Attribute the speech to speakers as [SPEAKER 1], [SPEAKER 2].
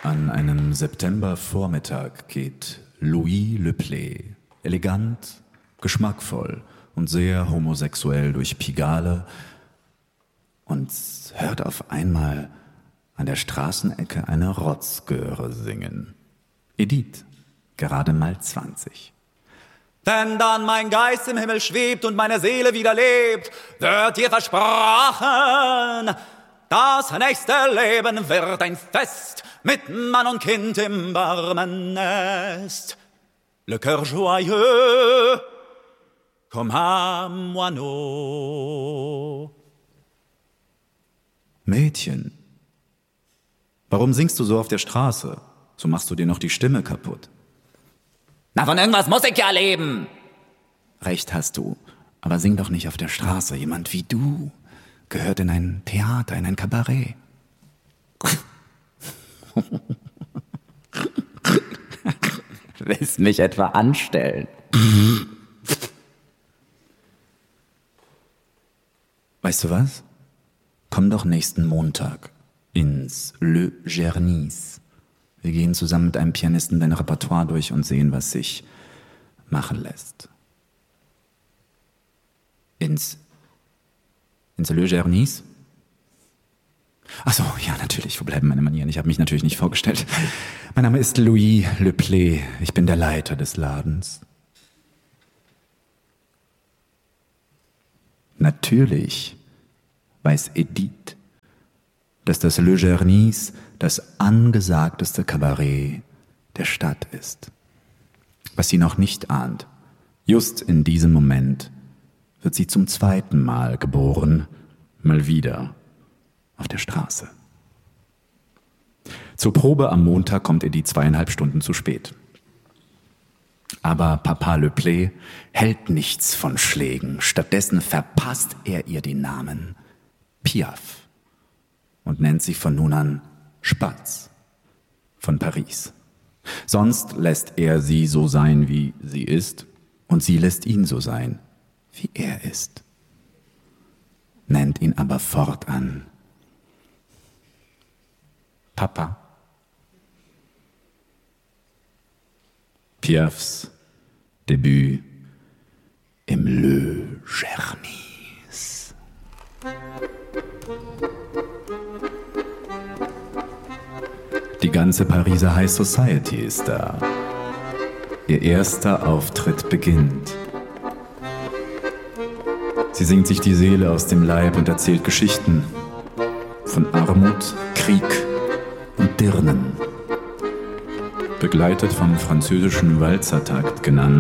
[SPEAKER 1] An einem Septembervormittag geht Louis Le Play, elegant, geschmackvoll und sehr homosexuell durch Pigalle und hört auf einmal an der Straßenecke eine Rotzgöre singen. Edith, gerade mal 20.
[SPEAKER 2] Wenn dann mein Geist im Himmel schwebt und meine Seele wieder lebt, wird dir versprochen, das nächste Leben wird ein Fest mit Mann und Kind im warmen Nest. Le cœur joyeux, comme un moineau.
[SPEAKER 1] Mädchen, warum singst du so auf der Straße? So machst du dir noch die Stimme kaputt.
[SPEAKER 2] Na, von irgendwas muss ich ja leben.
[SPEAKER 1] Recht hast du, aber sing doch nicht auf der Straße. Jemand wie du gehört in ein Theater, in ein Kabarett.
[SPEAKER 2] Willst mich etwa anstellen?
[SPEAKER 1] Weißt du was? Komm doch nächsten Montag ins Le Gernis. Wir gehen zusammen mit einem Pianisten dein Repertoire durch und sehen, was sich machen lässt. Ins Le Gernis? Ach so, ja, natürlich. Wo bleiben meine Manieren? Ich habe mich natürlich nicht vorgestellt. Mein Name ist Louis Le Play. Ich bin der Leiter des Ladens. Natürlich weiß Edith, dass das Le Gernis das angesagteste Kabarett der Stadt ist. Was sie noch nicht ahnt, just in diesem Moment wird sie zum zweiten Mal geboren, mal wieder auf der Straße. Zur Probe am Montag kommt Edith 2,5 Stunden zu spät. Aber Papa Le Play hält nichts von Schlägen. Stattdessen verpasst er ihr den Namen Piaf und nennt sie von nun an Spatz von Paris. Sonst lässt er sie so sein, wie sie ist, und sie lässt ihn so sein, wie er ist. Nennt ihn aber fortan Papa. Piafs Debüt im Le Gernis. Die ganze Pariser High Society ist da. Ihr erster Auftritt beginnt. Sie singt sich die Seele aus dem Leib und erzählt Geschichten von Armut, Krieg und Dirnen. Begleitet vom französischen Walzertakt genannt,